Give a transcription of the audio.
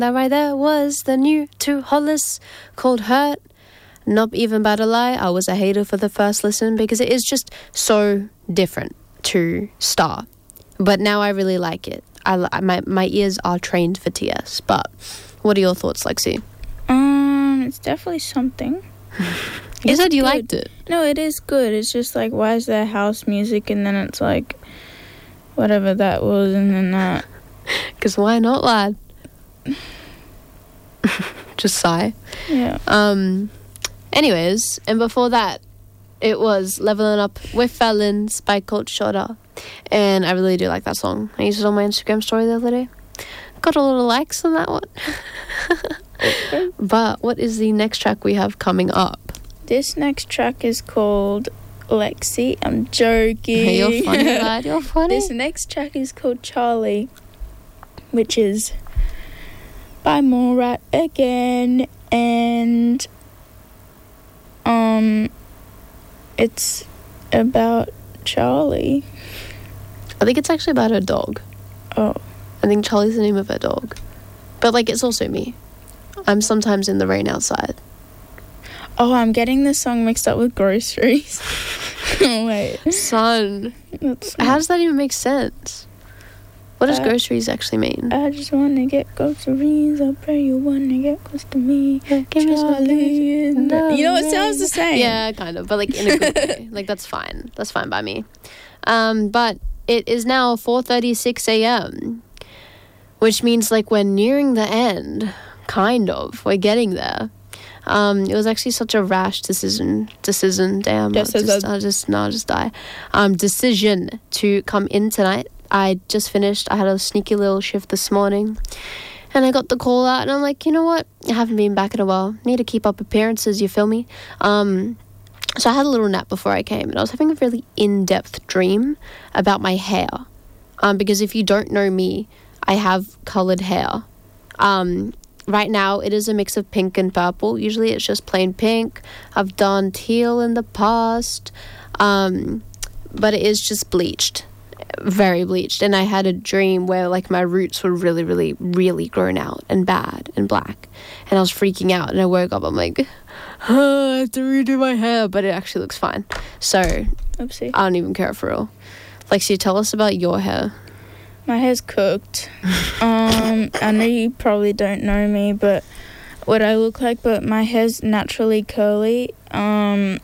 That right there was the new to Hollis called Hurt. Not even bad a lie, I was a hater for the first listen because it is just so different to Star. But now I really like it. My ears are trained for TS. But what are your thoughts, Lexi? It's definitely something. You said you liked it. No, it is good. It's just like, why is there house music and then it's like whatever that was and then that? Because why not, lad? Just sigh. Yeah. Anyways, and before that, it was Leveling Up with Felons by Colt Shorter. And I really do like that song. I used it on my Instagram story the other day. Got a lot of likes on that one. But what is the next track we have coming up? This next track is called Lexi. I'm joking. Hey, you're funny, lad. You're funny. This next track is called Charlie, which is by Morat again. And it's about Charlie. I think it's actually about her dog. Oh. I think Charlie's the name of her dog. But, like, it's also me. I'm sometimes in the rain outside. Oh, I'm getting this song mixed up with Groceries. Wait. Son. How does that even make sense? What does Groceries actually mean? I just want to get groceries. I pray you want to get close to me. Charlie. You know, it sounds the same. Yeah, kind of. But, like, in a good way. Like, that's fine. That's fine by me. But it is now 4:36 a.m., which means, like, we're nearing the end. Kind of. We're getting there. It was actually such a rash decision. Damn. I'll just die. Decision to come in tonight. I just finished. I had a sneaky little shift this morning. And I got the call out. And I'm like, you know what? I haven't been back in a while. Need to keep up appearances, you feel me? So I had a little nap before I came. And I was having a really in-depth dream about my hair. Because if you don't know me, I have coloured hair. Right now, it is a mix of pink and purple. Usually, it's just plain pink. I've done teal in the past. But it is just bleached. Very bleached. And I had a dream where, like, my roots were really, really, really grown out and bad and black. And I was freaking out. And I woke up. I'm like, I have to redo my hair. But it actually looks fine. So, Oopsie. I don't even care for real. Lexi, tell us about your hair. My hair's cooked. I know you probably don't know me, but what I look like, but my hair's naturally curly.